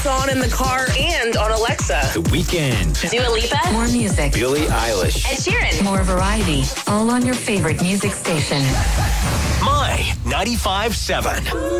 on in the car and on Alexa. The Weeknd. Dua Lipa. More music. Billie Eilish. Ed Sheeran. More variety. All on your favorite music station. My 95.7.